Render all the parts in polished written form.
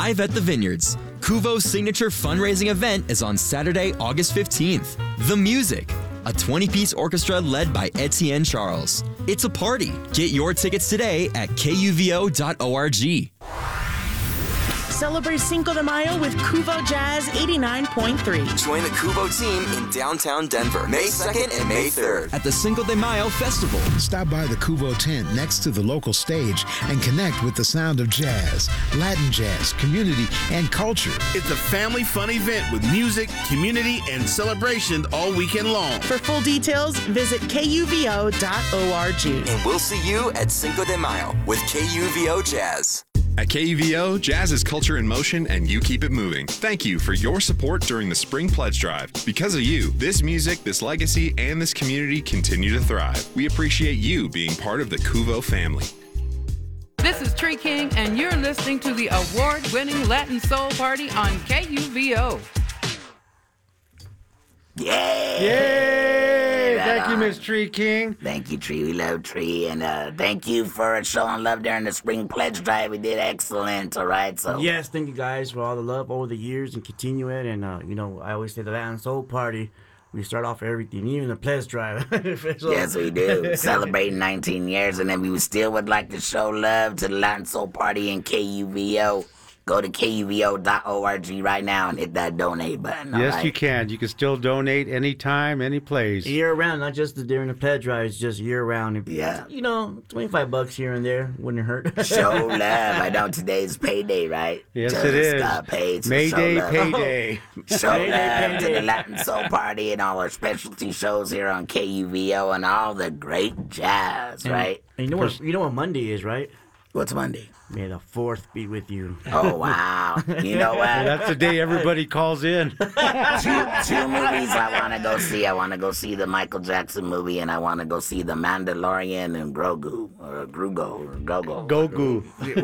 live at the Vineyards. Kuvo's signature fundraising event is on Saturday, August 15th. The Music, a 20-piece orchestra led by Etienne Charles. It's a party. Get your tickets today at kuvo.org. Celebrate Cinco de Mayo with Kuvo Jazz 89.3. Join the Kuvo team in downtown Denver, May 2nd and May 3rd at the Cinco de Mayo Festival. Stop by the Kuvo tent next to the local stage and connect with the sound of jazz, Latin jazz, community, and culture. It's a family fun event with music, community, and celebration all weekend long. For full details, visit kuvo.org. And we'll see you at Cinco de Mayo with KUVO Jazz. At KUVO, jazz is culture in motion, and you keep it moving. Thank you for your support during the Spring Pledge Drive. Because of you, this music, this legacy, and this community continue to thrive. We appreciate you being part of the Kuvo family. This is Tree King, and you're listening to the award-winning Latin Soul Party on KUVO. Yay! Thank you, Miss Tree King. Thank you, Tree. We love Tree. And thank you for showing love during the Spring Pledge Drive. We did excellent, all right? So yes, thank you guys for all the love over the years and continue it. And, I always say the Latin Soul Party, we start off everything, even the Pledge Drive. Yes, we do. Celebrating 19 years, and then we still would like to show love to the Latin Soul Party and KUVO. Go to kuvo.org right now and hit that donate button. Yes, right? you can. You can still donate anytime, any place. Year-round, not just during the pledge drive. It's just year-round. Yeah. $25 here and there wouldn't hurt. Show love. I know today's payday, right? Yes, just it is. Got paid, so Mayday, show love. payday. Show love to the Latin Soul Party and all our specialty shows here on KUVO and all the great jazz, right? And you know what Monday is, right? What's Monday? May the 4th be with you. Oh, wow. You know what? That's the day everybody calls in. Two movies I want to go see. I want to go see the Michael Jackson movie, and I want to go see The Mandalorian and Grogu, or Grugo, or Gogo. Gogu.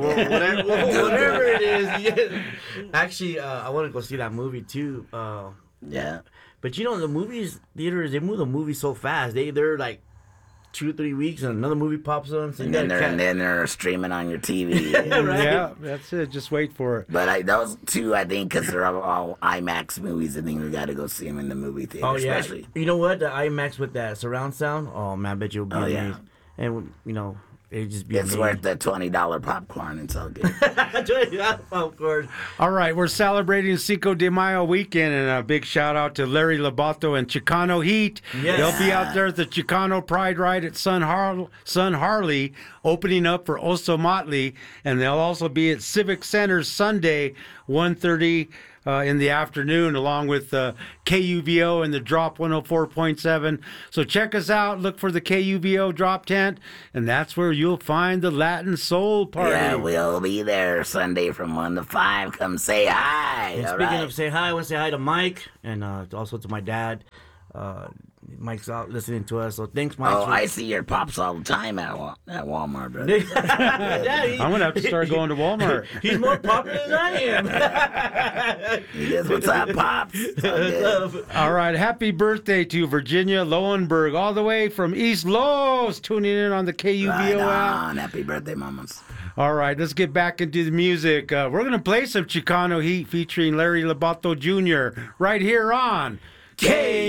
Whatever it is. Yeah. Actually, I want to go see that movie, too. Yeah. But, the movies, theaters, they move the movie so fast. They're like 2-3 weeks and another movie pops on. So and then they're streaming on your TV. Right? Yeah, that's it. Just wait for it. But those two, I think, because they're all IMAX movies, I think we got to go see them in the movie theater. Oh, yeah. Especially. You know what? The IMAX with that surround sound, oh, man, I bet you'll be amazed. Yeah. And, it'd just be It's amazing. worth the $20 popcorn. It's all good. Popcorn. All right, we're celebrating Cinco de Mayo weekend, and a big shout out to Larry Labato and Chicano Heat. Yes. They'll be out there at the Chicano Pride Ride at Sun Harley, opening up for Oso Motley, and they'll also be at Civic Center Sunday, 1:30 in the afternoon, along with KUVO and the Drop 104.7. So check us out. Look for the KUVO Drop Tent, and that's where you'll find the Latin Soul Party. Yeah, we'll be there Sunday from 1 to 5. Come say hi. And speaking of say hi, I want to say hi to Mike and also to my dad. Mike's out listening to us, so thanks, Mike. Oh, I see your pops all the time at Walmart, brother. I'm going to have to start going to Walmart. He's more popular than I am. Yes, what's up, Pops? All right, happy birthday to Virginia Lowenberg, all the way from East Los, tuning in on the KUVO Right app. on. Happy birthday, mamas. All right, let's get back into the music. We're going to play some Chicano Heat featuring Larry Labato Jr. right here on K.